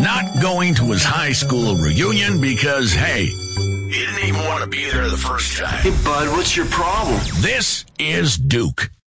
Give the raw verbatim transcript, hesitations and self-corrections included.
not going to his high school reunion because, hey, he didn't even want to be there the first time. Hey, bud, what's your problem? This is Duke.